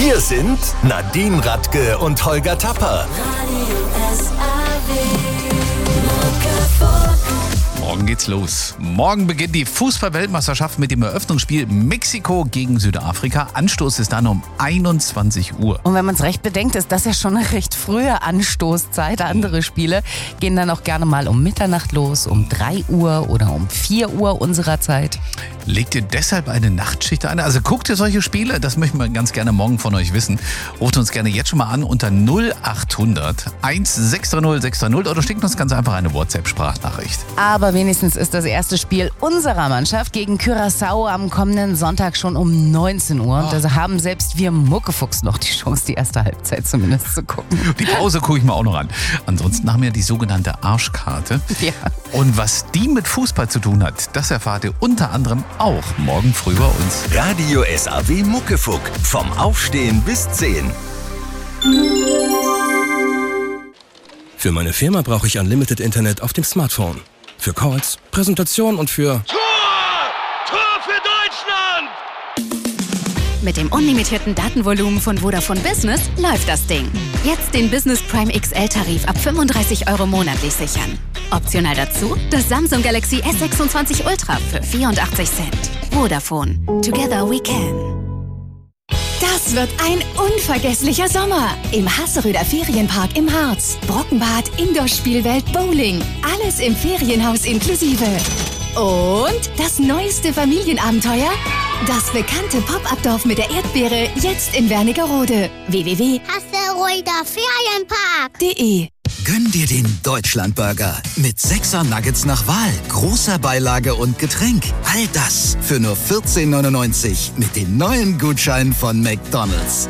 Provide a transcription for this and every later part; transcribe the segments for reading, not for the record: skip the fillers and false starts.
Hier sind Nadine Radke und Holger Tapper. Morgen geht's los. Morgen beginnt die Fußball-Weltmeisterschaft mit dem Eröffnungsspiel Mexiko gegen Südafrika. Anstoß ist dann um 21 Uhr. Und wenn man es recht bedenkt, ist das ja schon eine recht frühe Anstoßzeit. Andere Spiele gehen dann auch gerne mal um Mitternacht los, um 3 Uhr oder um 4 Uhr unserer Zeit. Legt ihr deshalb eine Nachtschicht ein? Also guckt ihr solche Spiele? Das möchten wir ganz gerne morgen von euch wissen. Ruft uns gerne jetzt schon mal an unter 0800 1630 630 oder schickt uns ganz einfach eine WhatsApp-Sprachnachricht. Aber wenigstens ist das erste Spiel unserer Mannschaft gegen Curaçao am kommenden Sonntag schon um 19 Uhr. Und da haben selbst wir Muckefuchs noch die Chance, die erste Halbzeit zumindest zu gucken. Die Pause gucke ich mir auch noch an. Ansonsten haben wir die sogenannte Arschkarte. Ja. Und was die mit Fußball zu tun hat, das erfahrt ihr unter anderem auch morgen früh bei uns. Radio SAW Muckefuck. Vom Aufstehen bis 10. Für meine Firma brauche ich Unlimited Internet auf dem Smartphone. Für Calls, Präsentationen und für... Tor für Deutschland! Mit dem unlimitierten Datenvolumen von Vodafone Business läuft das Ding. Jetzt den Business Prime XL-Tarif ab 35 € monatlich sichern. Optional dazu das Samsung Galaxy S26 Ultra für 84 Cent. Vodafone. Together we can. Das wird ein unvergesslicher Sommer. Im Hasseröder Ferienpark im Harz. Brockenbad, Indoor-Spielwelt, Bowling. Alles im Ferienhaus inklusive. Und das neueste Familienabenteuer? Das bekannte Pop-Up-Dorf mit der Erdbeere, jetzt in Wernigerode. Hasseröder Ferienpark.de. Gönn dir den Deutschlandburger mit 6er Nuggets nach Wahl, großer Beilage und Getränk. All das für nur 14,99 mit den neuen Gutscheinen von McDonald's.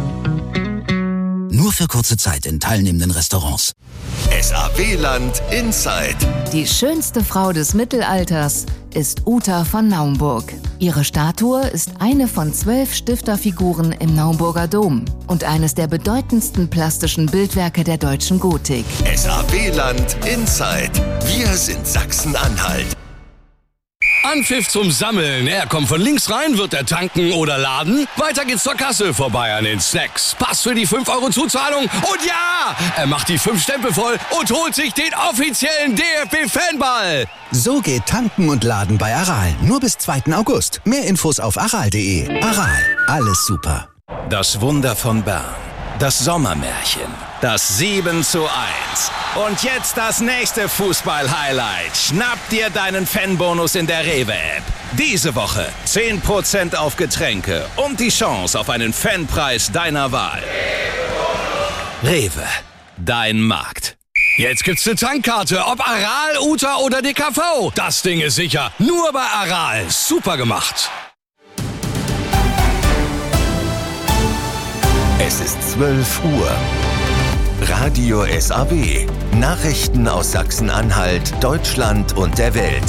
Nur für kurze Zeit in teilnehmenden Restaurants. SAW-Land Inside. Die schönste Frau des Mittelalters ist Uta von Naumburg. Ihre Statue ist eine von 12 Stifterfiguren im Naumburger Dom und eines der bedeutendsten plastischen Bildwerke der deutschen Gotik. SAW-Land Inside. Wir sind Sachsen-Anhalt. Anpfiff zum Sammeln. Er kommt von links rein, wird er tanken oder laden. Weiter geht's zur Kasse, vorbei an den Snacks. Pass für die 5 € Zuzahlung. Und ja, er macht die 5 Stempel voll und holt sich den offiziellen DFB-Fanball. So geht Tanken und Laden bei Aral. Nur bis 2. August. Mehr Infos auf aral.de. Aral, alles super. Das Wunder von Bern. Das Sommermärchen. Das 7:1. Und jetzt das nächste Fußball-Highlight. Schnapp dir deinen Fanbonus in der Rewe-App. Diese Woche 10% auf Getränke und die Chance auf einen Fanpreis deiner Wahl. Rewe, dein Markt. Jetzt gibt's eine Tankkarte, ob Aral, Uta oder DKV. Das Ding ist sicher. Nur bei Aral. Super gemacht. Es ist 12 Uhr. Radio SAW. Nachrichten aus Sachsen-Anhalt, Deutschland und der Welt.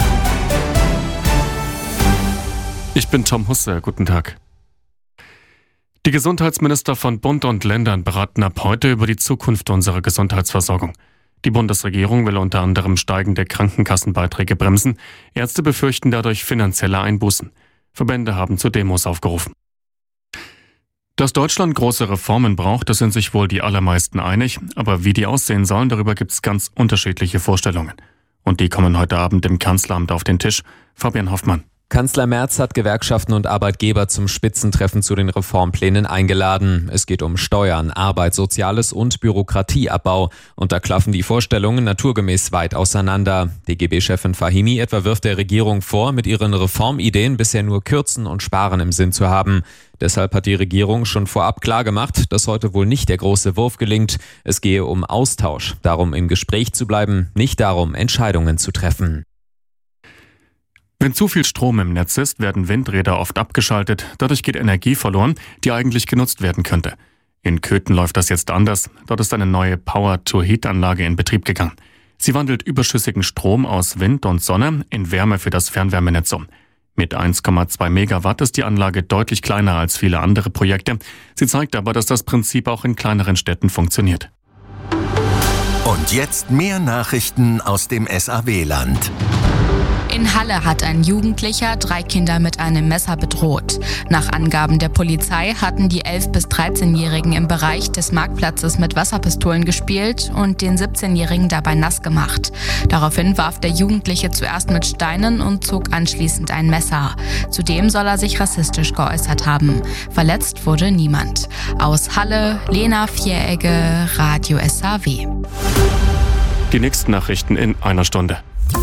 Ich bin Tom Husse. Guten Tag. Die Gesundheitsminister von Bund und Ländern beraten ab heute über die Zukunft unserer Gesundheitsversorgung. Die Bundesregierung will unter anderem steigende Krankenkassenbeiträge bremsen. Ärzte befürchten dadurch finanzielle Einbußen. Verbände haben zu Demos aufgerufen. Dass Deutschland große Reformen braucht, da sind sich wohl die allermeisten einig. Aber wie die aussehen sollen, darüber gibt es ganz unterschiedliche Vorstellungen. Und die kommen heute Abend im Kanzleramt auf den Tisch. Fabian Hoffmann. Kanzler Merz hat Gewerkschaften und Arbeitgeber zum Spitzentreffen zu den Reformplänen eingeladen. Es geht um Steuern, Arbeit, Soziales und Bürokratieabbau. Und da klaffen die Vorstellungen naturgemäß weit auseinander. DGB-Chefin Fahimi etwa wirft der Regierung vor, mit ihren Reformideen bisher nur Kürzen und Sparen im Sinn zu haben. Deshalb hat die Regierung schon vorab klargemacht, dass heute wohl nicht der große Wurf gelingt. Es gehe um Austausch, darum im Gespräch zu bleiben, nicht darum, Entscheidungen zu treffen. Wenn zu viel Strom im Netz ist, werden Windräder oft abgeschaltet. Dadurch geht Energie verloren, die eigentlich genutzt werden könnte. In Köthen läuft das jetzt anders. Dort ist eine neue Power-to-Heat-Anlage in Betrieb gegangen. Sie wandelt überschüssigen Strom aus Wind und Sonne in Wärme für das Fernwärmenetz um. Mit 1,2 Megawatt ist die Anlage deutlich kleiner als viele andere Projekte. Sie zeigt aber, dass das Prinzip auch in kleineren Städten funktioniert. Und jetzt mehr Nachrichten aus dem SAW-Land. In In Halle hat ein Jugendlicher 3 Kinder mit einem Messer bedroht. Nach Angaben der Polizei hatten die 11- bis 13-Jährigen im Bereich des Marktplatzes mit Wasserpistolen gespielt und den 17-Jährigen dabei nass gemacht. Daraufhin warf der Jugendliche zuerst mit Steinen und zog anschließend ein Messer. Zudem soll er sich rassistisch geäußert haben. Verletzt wurde niemand. Aus Halle, Lena Vieregge, Radio SAW. Die nächsten Nachrichten in einer Stunde.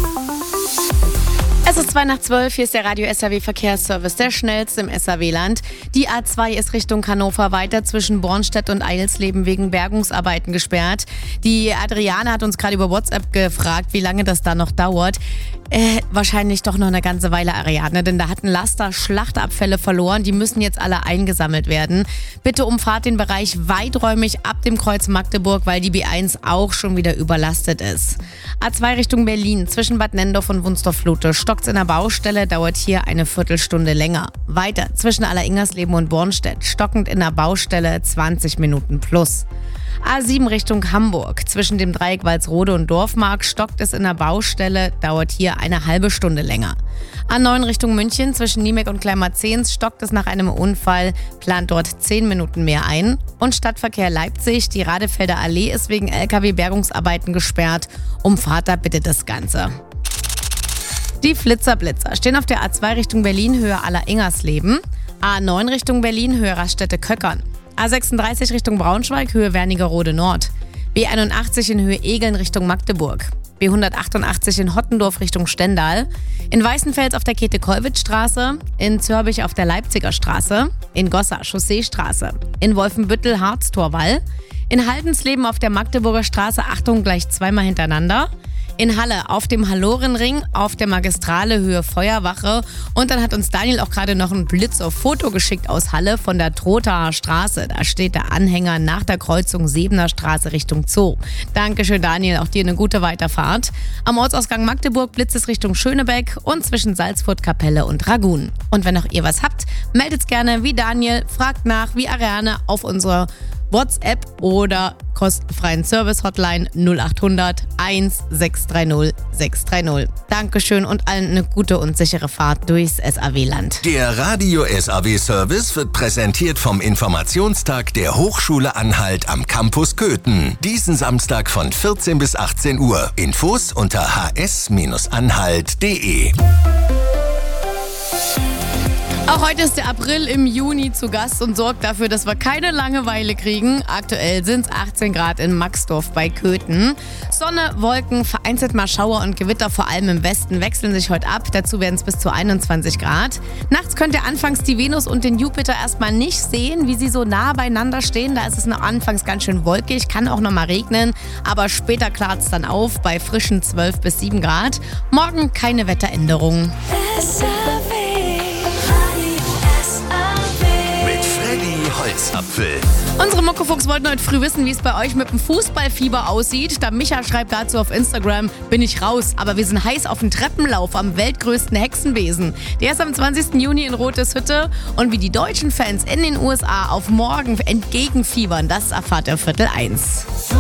Es ist 11:02, hier ist der Radio SAW Verkehrsservice, der schnellste im SAW-Land. Die A2 ist Richtung Hannover weiter zwischen Bornstedt und Eilsleben wegen Bergungsarbeiten gesperrt. Die Adriane hat uns gerade über WhatsApp gefragt, wie lange das da noch dauert. Wahrscheinlich doch noch eine ganze Weile, Ariadne, denn da hatten Laster Schlachtabfälle verloren. Die müssen jetzt alle eingesammelt werden. Bitte umfahrt den Bereich weiträumig ab dem Kreuz Magdeburg, weil die B1 auch schon wieder überlastet ist. A2 Richtung Berlin zwischen Bad Nenndorf und Wunstorf-Flute. Stockt's in der Baustelle, dauert hier eine Viertelstunde länger. Weiter zwischen Alleringersleben und Bornstedt. Stockend in der Baustelle 20 Minuten plus. A7 Richtung Hamburg. Zwischen dem Dreieck Walsrode und Dorfmark stockt es in der Baustelle, dauert hier eine halbe Stunde länger. A9 Richtung München. Zwischen Niemek und Kleinmarzens stockt es nach einem Unfall, plant dort 10 Minuten mehr ein. Und Stadtverkehr Leipzig. Die Radefelder Allee ist wegen LKW-Bergungsarbeiten gesperrt. Umfahrt da bitte das Ganze. Die Flitzer-Blitzer stehen auf der A2 Richtung Berlin, Höhe Alleringersleben. A9 Richtung Berlin, Höhe Raststätte-Köckern. A36 Richtung Braunschweig, Höhe Wernigerode Nord. B81 in Höhe Egeln Richtung Magdeburg. B188 in Hottendorf Richtung Stendal. In Weißenfels auf der Käthe-Kollwitz-Straße. In Zörbich auf der Leipziger Straße. In Goslar Chausseestraße. In Wolfenbüttel Harztorwall. In Haldensleben auf der Magdeburger Straße, Achtung, gleich zweimal hintereinander. In Halle auf dem Hallorenring, auf der Magistrale Höhe Feuerwache. Und dann hat uns Daniel auch gerade noch ein Blitzer-Foto geschickt aus Halle von der Trothaer Straße. Da steht der Anhänger nach der Kreuzung Sebener Straße Richtung Zoo. Dankeschön, Daniel, auch dir eine gute Weiterfahrt. Am Ortsausgang Magdeburg blitzt es Richtung Schönebeck und zwischen Salzfurt, Kapelle und Ragun. Und wenn auch ihr was habt, meldet's gerne wie Daniel, fragt nach wie Ariane auf unserer WhatsApp oder kostenfreien Service-Hotline 0800 1630 630. Dankeschön und allen eine gute und sichere Fahrt durchs SAW-Land. Der Radio SAW-Service wird präsentiert vom Informationstag der Hochschule Anhalt am Campus Köthen. Diesen Samstag von 14 bis 18 Uhr. Infos unter hs-anhalt.de. Auch heute ist der April im Juni zu Gast und sorgt dafür, dass wir keine Langeweile kriegen. Aktuell sind es 18 Grad in Maxdorf bei Köthen. Sonne, Wolken, vereinzelt mal Schauer und Gewitter, vor allem im Westen, wechseln sich heute ab. Dazu werden es bis zu 21 Grad. Nachts könnt ihr anfangs die Venus und den Jupiter erstmal nicht sehen, wie sie so nah beieinander stehen. Da ist es noch anfangs ganz schön wolkig, kann auch noch mal regnen. Aber später klart es dann auf bei frischen 12 bis 7 Grad. Morgen keine Wetteränderungen. Holzapfel. Unsere Muckefuchs wollten heute früh wissen, wie es bei euch mit dem Fußballfieber aussieht. Der Micha schreibt dazu auf Instagram, bin ich raus, aber wir sind heiß auf den Treppenlauf am weltgrößten Hexenbesen. Der ist am 20. Juni in Roteshütte und wie die deutschen Fans in den USA auf morgen entgegenfiebern, das erfahrt ihr Viertel 1.